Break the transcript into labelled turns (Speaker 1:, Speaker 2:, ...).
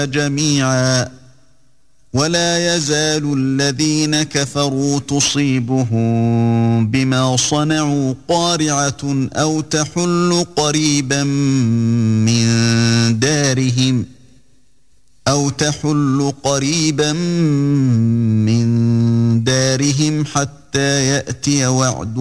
Speaker 1: جميعا ولا يزال الذين كفروا تصيبهم بما صنعوا قارعة أو تحل قريبا من دارهم حتى يأتي وعد